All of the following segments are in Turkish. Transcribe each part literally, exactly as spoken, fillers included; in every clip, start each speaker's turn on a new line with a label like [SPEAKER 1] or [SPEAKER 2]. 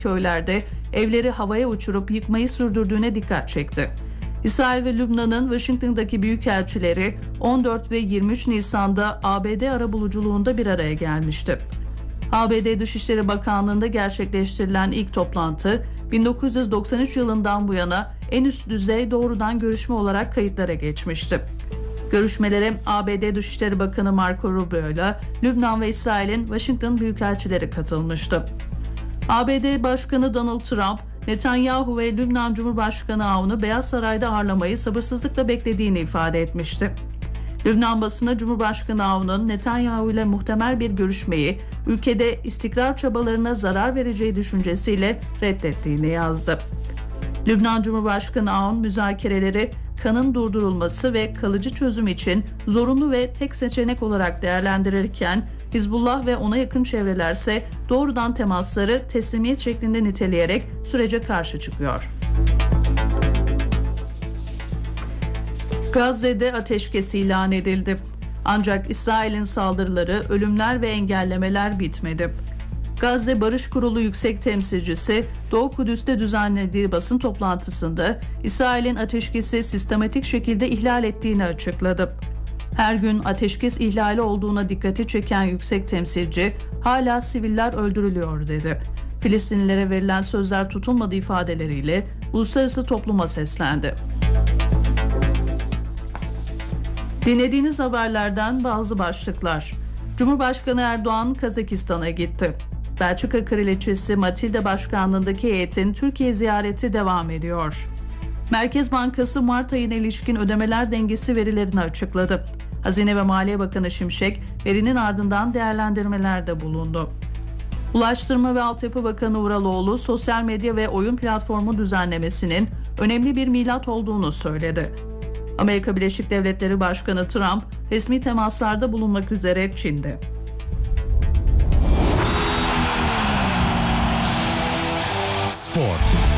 [SPEAKER 1] köylerde evleri havaya uçurup yıkmayı sürdürdüğüne dikkat çekti. İsrail ve Lübnan'ın Washington'daki büyükelçileri on dört ve yirmi üç Nisan'da A B D arabuluculuğunda bir araya gelmişti. A B D Dışişleri Bakanlığı'nda gerçekleştirilen ilk toplantı, bin dokuz yüz doksan üç yılından bu yana en üst düzey doğrudan görüşme olarak kayıtlara geçmişti. Görüşmelere A B D Dışişleri Bakanı Marco Rubio ile Lübnan ve İsrail'in Washington büyükelçileri katılmıştı. A B D Başkanı Donald Trump, Netanyahu ve Lübnan Cumhurbaşkanı Avn'u Beyaz Saray'da ağırlamayı sabırsızlıkla beklediğini ifade etmişti. Lübnan basını Cumhurbaşkanı Avn'un Netanyahu ile muhtemel bir görüşmeyi ülkede istikrar çabalarına zarar vereceği düşüncesiyle reddettiğini yazdı. Lübnan Cumhurbaşkanı Avn müzakereleri kanın durdurulması ve kalıcı çözüm için zorunlu ve tek seçenek olarak değerlendirirken, Hizbullah ve ona yakın çevrelerse doğrudan temasları teslimiyet şeklinde niteleyerek sürece karşı çıkıyor. Gazze'de ateşkes ilan edildi. Ancak İsrail'in saldırıları, ölümler ve engellemeler bitmedi. Gazze Barış Kurulu Yüksek Temsilcisi Doğu Kudüs'te düzenlediği basın toplantısında İsrail'in ateşkesi sistematik şekilde ihlal ettiğini açıkladı. Her gün ateşkes ihlali olduğuna dikkati çeken yüksek temsilci, hala siviller öldürülüyor dedi. Filistinlilere verilen sözler tutulmadı ifadeleriyle uluslararası topluma seslendi. Dinlediğiniz haberlerden bazı başlıklar. Cumhurbaşkanı Erdoğan Kazakistan'a gitti. Belçika Kraliçesi Matilda başkanlığındaki heyetin Türkiye ziyareti devam ediyor. Merkez Bankası Mart ayına ilişkin ödemeler dengesi verilerini açıkladı. Hazine ve Maliye Bakanı Şimşek verinin ardından değerlendirmelerde bulundu. Ulaştırma ve Altyapı Bakanı Uraloğlu sosyal medya ve oyun platformu düzenlemesinin önemli bir milat olduğunu söyledi. Amerika Birleşik Devletleri Başkanı Trump resmi temaslarda bulunmak üzere Çin'de.
[SPEAKER 2] Spor.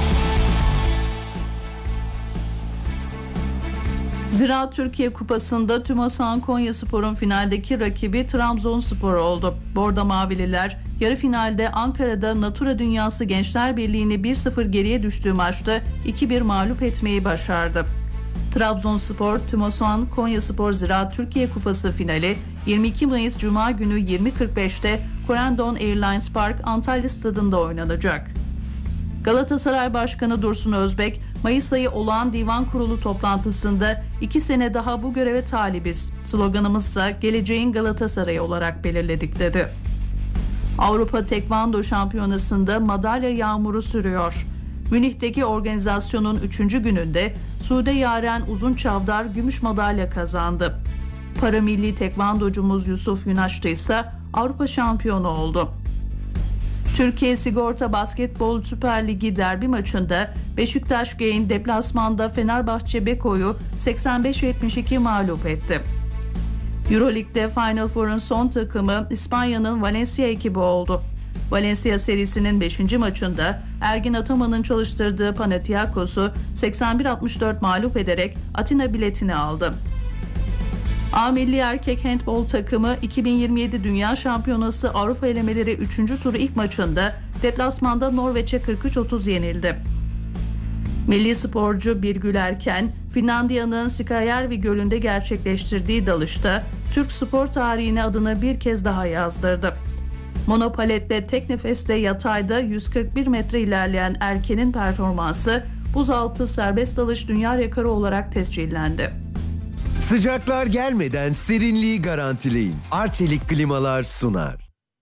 [SPEAKER 1] Ziraat Türkiye Kupası'nda TÜMOSAN Konyaspor'un finaldeki rakibi Trabzonspor oldu. Bordo Mavililer yarı finalde Ankara'da Natura Dünyası Gençler Birliği'ni bir sıfır geriye düştüğü maçta iki bir mağlup etmeyi başardı. Trabzonspor, TÜMOSAN Konyaspor Ziraat Türkiye Kupası finali yirmi iki Mayıs Cuma günü yirmi kırk beşte Corendon Airlines Park Antalya Stadı'nda oynanacak. Galatasaray Başkanı Dursun Özbek, Mayıs ayı olağan divan kurulu toplantısında iki sene daha bu göreve talibiz, sloganımızsa geleceğin Galatasaray'ı olarak belirledik dedi. Avrupa Tekvando Şampiyonası'nda madalya yağmuru sürüyor. Münih'teki organizasyonun üçüncü gününde Sude Yaren Uzunçavdar gümüş madalya kazandı. Paramilli tekvandocumuz Yusuf Yunaç'ta ise Avrupa şampiyonu oldu. Türkiye Sigorta Basketbol Süper Ligi derbi maçında Beşiktaş Gain deplasmanda Fenerbahçe Beko'yu seksen beş yetmiş iki mağlup etti. Euroleague'de Final Four'un son takımı İspanya'nın Valencia ekibi oldu. Valencia serisinin beşinci maçında Ergin Ataman'ın çalıştırdığı Panathinaikos'u seksen bir altmış dört mağlup ederek Atina biletini aldı. A Milli Erkek Handbol takımı iki bin yirmi yedi Dünya Şampiyonası Avrupa elemeleri üçüncü turu ilk maçında deplasmanda Norveç'e kırk üç otuz yenildi. Milli sporcu Birgül Erken, Finlandiya'nın Sikajärvi Gölü'nde gerçekleştirdiği dalışta Türk spor tarihine adını bir kez daha yazdırdı. Monopalette tek nefeste yatayda yüz kırk bir metre ilerleyen Erken'in performansı buzaltı serbest dalış dünya rekoru olarak tescillendi.
[SPEAKER 2] Sıcaklar gelmeden serinliği garantileyin. Arçelik klimalar sunar.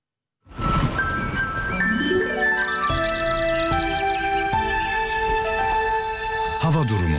[SPEAKER 2] Hava durumu.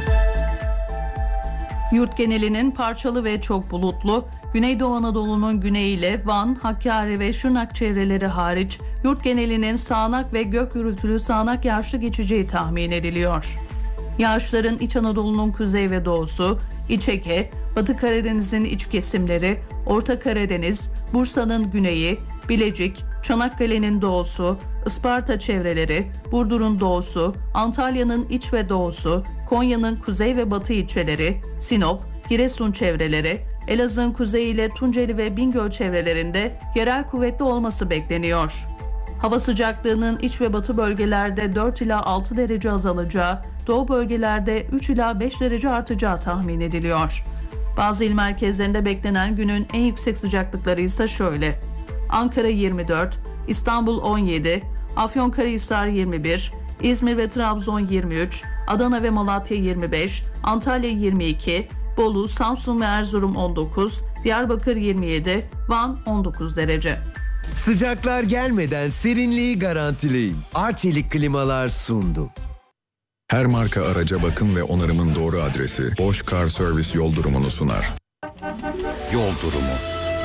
[SPEAKER 1] Yurt genelinin parçalı ve çok bulutlu, Güneydoğu Anadolu'nun güneyiyle Van, Hakkari ve Şırnak çevreleri hariç yurt genelinin sağanak ve gök gürültülü sağanak yağışlı geçeceği tahmin ediliyor. Yağışların İç Anadolu'nun kuzey ve doğusu, İç Ege, Batı Karadeniz'in iç kesimleri, Orta Karadeniz, Bursa'nın güneyi, Bilecik, Çanakkale'nin doğusu, Isparta çevreleri, Burdur'un doğusu, Antalya'nın iç ve doğusu, Konya'nın kuzey ve batı ilçeleri, Sinop, Giresun çevreleri, Elazığ'ın kuzeyi ile Tunceli ve Bingöl çevrelerinde yerel kuvvetli olması bekleniyor. Hava sıcaklığının iç ve batı bölgelerde dört ila altı derece azalacağı, doğu bölgelerde üç ila beş derece artacağı tahmin ediliyor. Bazı il merkezlerinde beklenen günün en yüksek sıcaklıkları ise şöyle: Ankara yirmi dört, İstanbul on yedi, Afyonkarahisar yirmi bir, İzmir ve Trabzon yirmi üç, Adana ve Malatya yirmi beş, Antalya yirmi iki, Bolu, Samsun ve Erzurum on dokuz, Diyarbakır yirmi yedi, Van on dokuz derece.
[SPEAKER 2] Sıcaklar gelmeden serinliği garantileyin. Arçelik klimalar sundu.
[SPEAKER 3] Her marka araca bakım ve onarımın doğru adresi Bosch Car Service yol durumunu sunar.
[SPEAKER 2] Yol durumu.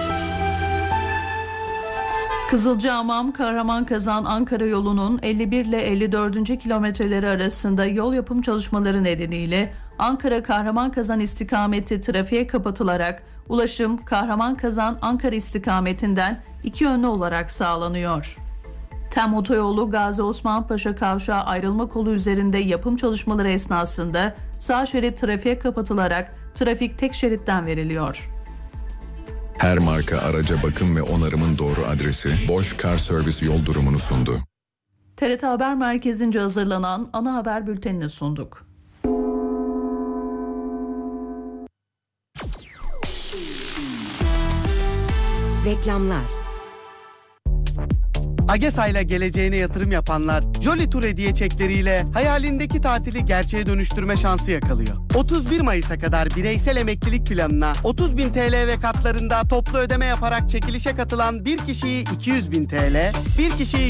[SPEAKER 1] Kızılcahamam Kahramanmaraş Ankara yolunun elli bir ile elli dördüncü kilometreleri arasında yol yapım çalışmaları nedeniyle Ankara Kahramanmaraş istikameti trafiğe kapatılarak ulaşım Kahramanmaraş Ankara istikametinden iki yönlü olarak sağlanıyor. Tem otoyolu Gazi Osman Paşa Kavşağı ayrılma kolu üzerinde yapım çalışmaları esnasında sağ şerit trafiğe kapatılarak trafik tek şeritten veriliyor.
[SPEAKER 3] Her marka araca bakım ve onarımın doğru adresi Bosch Car Service yol durumunu sundu.
[SPEAKER 1] T R T Haber Merkezi'nce hazırlanan ana haber bültenini sunduk.
[SPEAKER 4] Reklamlar.
[SPEAKER 5] AgeSA ile geleceğine yatırım yapanlar Jolly Tour hediye çekleriyle hayalindeki tatili gerçeğe dönüştürme şansı yakalıyor. otuz bir Mayıs'a kadar bireysel emeklilik planına otuz bin T L ve katlarında toplu ödeme yaparak çekilişe katılan bir kişiyi iki yüz bin T L, bir kişiyi